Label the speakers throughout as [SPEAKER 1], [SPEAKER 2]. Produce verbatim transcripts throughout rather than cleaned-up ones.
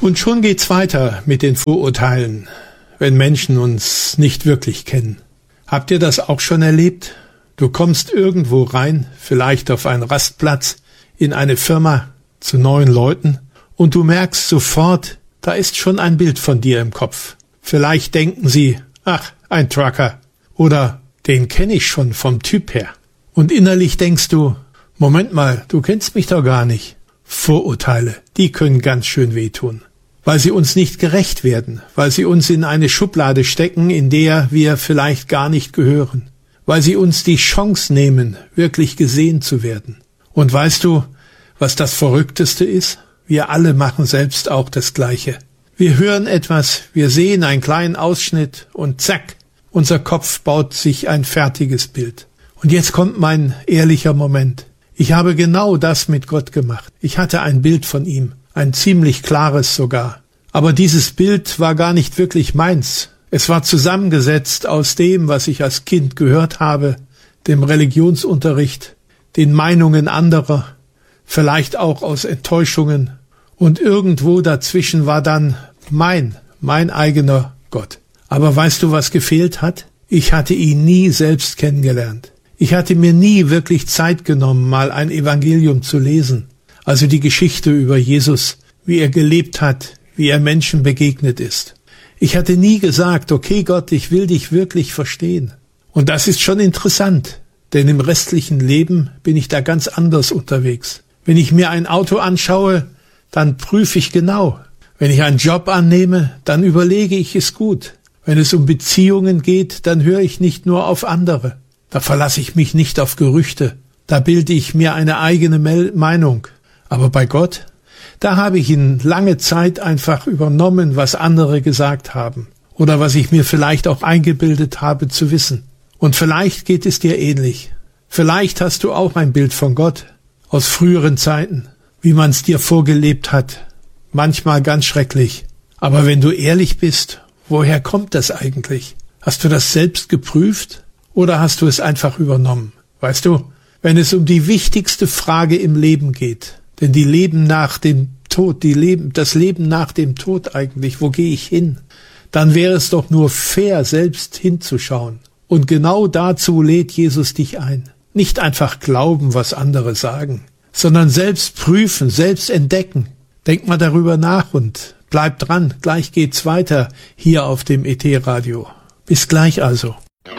[SPEAKER 1] Und schon geht's weiter mit den Vorurteilen, wenn Menschen uns nicht wirklich kennen. Habt ihr das auch schon erlebt? Du kommst irgendwo rein, vielleicht auf einen Rastplatz, in eine Firma, zu neuen Leuten, und du merkst sofort, da ist schon ein Bild von dir im Kopf. Vielleicht denken sie, ach, ein Trucker, oder den kenne ich schon vom Typ her. Und innerlich denkst du, Moment mal, du kennst mich doch gar nicht. Vorurteile, die können ganz schön wehtun, weil sie uns nicht gerecht werden, weil sie uns in eine Schublade stecken, in der wir vielleicht gar nicht gehören, weil sie uns die Chance nehmen, wirklich gesehen zu werden. Und weißt du, was das Verrückteste ist? Wir alle machen selbst auch das Gleiche. Wir hören etwas, wir sehen einen kleinen Ausschnitt und zack, unser Kopf baut sich ein fertiges Bild. Und jetzt kommt mein ehrlicher Moment. Ich habe genau das mit Gott gemacht. Ich hatte ein Bild von ihm, ein ziemlich klares sogar. Aber dieses Bild war gar nicht wirklich meins. Es war zusammengesetzt aus dem, was ich als Kind gehört habe, dem Religionsunterricht, den Meinungen anderer, vielleicht auch aus Enttäuschungen. Und irgendwo dazwischen war dann mein, mein eigener Gott. Aber weißt du, was gefehlt hat? Ich hatte ihn nie selbst kennengelernt. Ich hatte mir nie wirklich Zeit genommen, mal ein Evangelium zu lesen. Also die Geschichte über Jesus, wie er gelebt hat, wie er Menschen begegnet ist. Ich hatte nie gesagt, okay Gott, ich will dich wirklich verstehen. Und das ist schon interessant, denn im restlichen Leben bin ich da ganz anders unterwegs. Wenn ich mir ein Auto anschaue, dann prüfe ich genau. Wenn ich einen Job annehme, dann überlege ich es gut. Wenn es um Beziehungen geht, dann höre ich nicht nur auf andere. Da verlasse ich mich nicht auf Gerüchte. Da bilde ich mir eine eigene Meinung. Aber bei Gott, da habe ich in lange Zeit einfach übernommen, was andere gesagt haben. Oder was ich mir vielleicht auch eingebildet habe zu wissen. Und vielleicht geht es dir ähnlich. Vielleicht hast du auch ein Bild von Gott aus früheren Zeiten, wie man es dir vorgelebt hat. Manchmal ganz schrecklich. Aber wenn du ehrlich bist, woher kommt das eigentlich? Hast du das selbst geprüft? Oder hast du es einfach übernommen? Weißt du, wenn es um die wichtigste Frage im Leben geht, denn die Leben nach dem Tod, die Leben, das Leben nach dem Tod eigentlich, wo gehe ich hin? Dann wäre es doch nur fair, selbst hinzuschauen. Und genau dazu lädt Jesus dich ein. Nicht einfach glauben, was andere sagen, sondern selbst prüfen, selbst entdecken. Denk mal darüber nach und bleib dran. Gleich geht's weiter hier auf dem E T-Radio. Bis gleich also.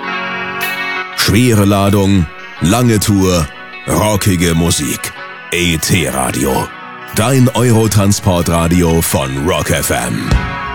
[SPEAKER 2] Schwere Ladung, lange Tour, rockige Musik. E T-Radio. Dein Eurotransportradio von Rock F M.